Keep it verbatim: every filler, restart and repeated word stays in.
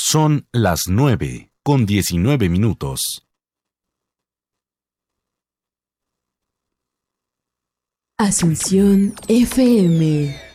Son las nueve con diecinueve minutos. Asunción F M.